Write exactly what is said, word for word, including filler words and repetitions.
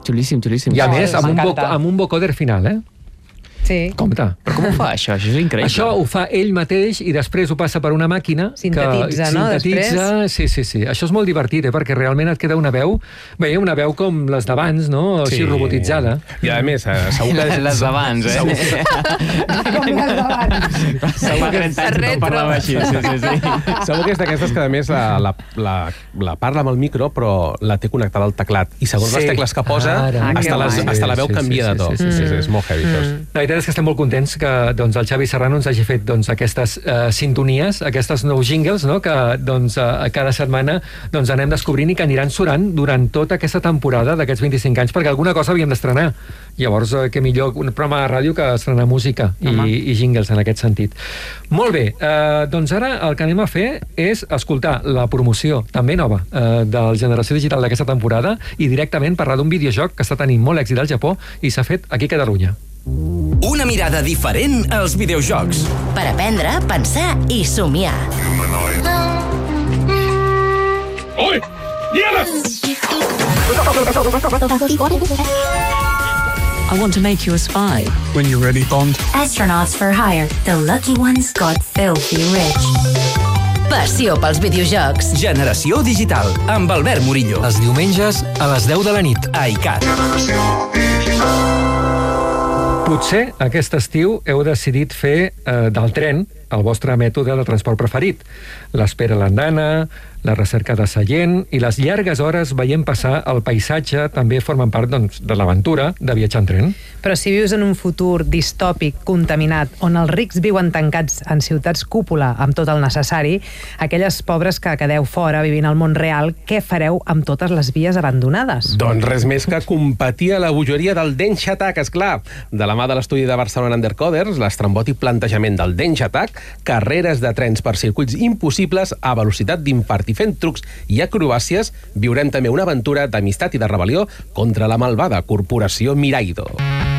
xulíssim, xulíssim. I a Oh, més, amb un, m'encanta. voc amb un vocoder final, eh? Sí. Compte. Però com ho fa, això? Això és increïble. Això ho fa ell mateix i després ho passa per una màquina Sintetitza, que no, sintetitza, sí, sí, sí. Això és molt divertit, eh? Perquè realment et queda una veu, bé, una veu com les d'abans, no? Així robotitzada. I a més, eh, segur que... Les, les d'abans, eh? Segur, Com les d'abans. segur que... No parlava així, sí, sí, sí. Segur que és d'aquestes que, a més, la, la, la, la parla amb el micro, però la té connectada al teclat. I segons Sí. les tecles que posa, Ara, hasta, que les, guai. hasta la veu Sí, sí, canvia sí, de to. sí, sí, sí. És molt heavy, això. La veritat és que estem molt contents que doncs, el Xavi Serrano ens hagi fet doncs, aquestes uh, sintonies, aquestes nous jingles, no? Que doncs, uh, cada setmana doncs, anem descobrint i que aniran sonant durant tota aquesta temporada d'aquests vint-i-cinc anys, perquè alguna cosa havíem d'estrenar. Llavors, uh, què millor un programa de ràdio que estrenar música i, i jingles en aquest sentit. Molt bé, uh, doncs ara el que anem a fer és escoltar la promoció, també nova, uh, del Generació Digital d'aquesta temporada i directament parlar d'un videojoc que està tenint molt èxit al Japó i s'ha fet aquí a Catalunya. Una mirada diferent als videojocs. Per aprendre, pensar i somiar. Oi! I want to make you a spy. When you're ready, Bond. Astronauts for hire. The lucky ones got filthy rich. Passió pels videojocs. Generació Digital, amb Albert Murillo. Els diumenges a les deu de la nit. A iCat. Potser aquest estiu heu decidit fer eh, del tren el vostre mètode de transport preferit. L'espera a l'andana, la recerca de seient i les llargues hores veient passar el paisatge també formen part doncs, de l'aventura de viatjar en tren. Però si vius en un futur distòpic, contaminat, on els rics viuen tancats en ciutats cúpula amb tot el necessari, aquelles pobres que quedeu fora vivint al món real, què fareu amb totes les vies abandonades? Doncs res més que competir a la bogeria del Denge Attack, esclar. De la mà de l'estudi de Barcelona Undercoders, l'estrambòtic plantejament del Denge Attack, carreres de trens per circuits impossibles a velocitat d'infart i fent trucs i acrobàcies, viurem també una aventura d'amistat i de rebel·lió contra la malvada corporació Miraido.